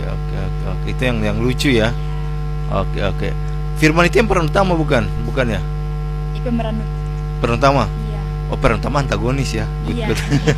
oke. Itu yang lucu ya. Oke. Firman itu yang peran utama bukan? Bukan ya? Pemeran. Peran utama. Iya. Oh, peran utama antagonis ya. Iya.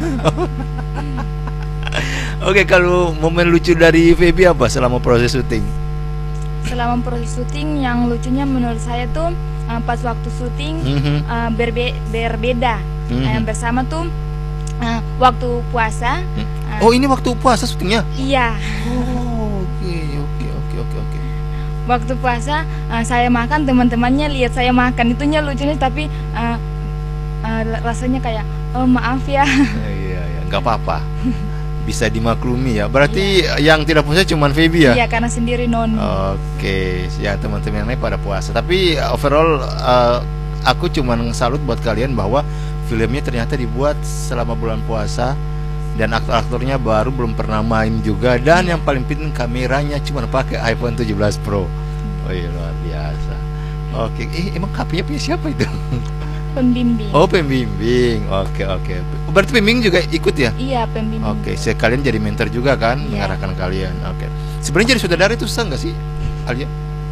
Oke, kalau momen lucu dari Feby apa selama proses syuting? Selama proses syuting yang lucunya menurut saya tuh pas waktu syuting berbeda. Yang bersama tuh waktu puasa. Oh, ini waktu puasa syutingnya? Iya. Oh, oke. Waktu puasa saya makan, teman-temannya lihat saya makan, itunya lucunya, tapi rasanya kayak maaf ya. Iya, nggak apa-apa. Bisa dimaklumi ya. Berarti yang tidak puasa cuma Feby ya? Iya, karena sendiri non. Oke, ya teman-teman yang lain pada puasa. Tapi overall aku cuma salut buat kalian bahwa filmnya ternyata dibuat selama bulan puasa dan aktor-aktornya baru, belum pernah main juga, dan yang paling penting kameranya cuma pakai iPhone 17 Pro. Oh iya, luar biasa. Oke, emang HP-nya punya siapa itu? Pembimbing. Oh, pembimbing. Oke. Berarti pembimbing juga ikut ya? Iya, pembimbing. Oke, sekalian jadi mentor juga kan, mengarahkan kalian. Oke. Sebenarnya jadi saudara itu susah nggak sih, Alia?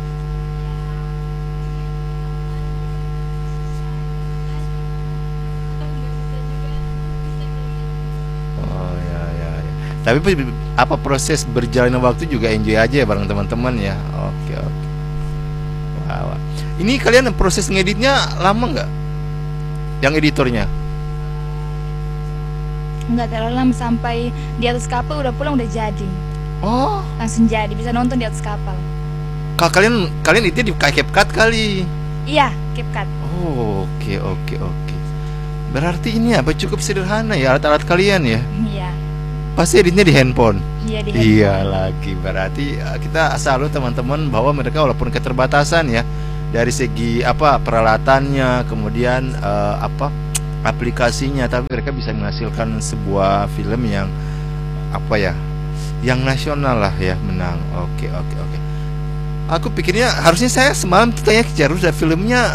Oh ya. Tapi apa proses berjalannya waktu juga enjoy aja ya bareng teman-teman ya? Oke. Wow. Ini kalian proses ngeditnya lama nggak? Yang editornya? Nggak terlalu lama, sampai di atas kapal udah pulang udah jadi. Oh, langsung jadi, bisa nonton di atas kapal. Kalian itu di CapCut kali? Iya, CapCut. Oh, oke. Berarti ini apa cukup sederhana ya alat-alat kalian ya? Iya. Pasti editnya di handphone. Iya, di handphone. Iya lagi, berarti kita salut teman-teman bahwa mereka walaupun keterbatasan ya dari segi peralatannya, kemudian aplikasinya, tapi mereka bisa menghasilkan sebuah film yang yang nasional lah ya, menang. Oke. Aku pikirnya harusnya saya semalam tanya ke Jarus, filmnya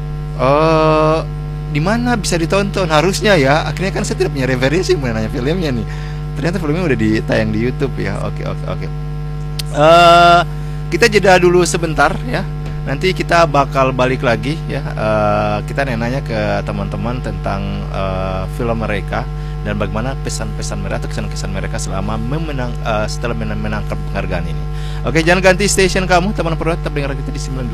di mana bisa ditonton harusnya ya. Akhirnya kan saya tidak punya referensi mengenai filmnya nih. Ternyata filmnya udah ditayang di YouTube ya. Oke. Kita jeda dulu sebentar ya. Nanti kita bakal balik lagi ya. Kita nanya ke teman-teman tentang film mereka dan bagaimana pesan-pesan mereka atau kesan-kesan mereka selama setelah menangkan penghargaan ini. Oke, jangan ganti station kamu, teman-teman, tetap dengar kita di 92